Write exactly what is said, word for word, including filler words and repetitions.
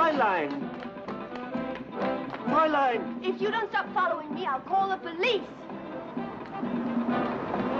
my line. My line. If you don't stop following me, I'll call the police.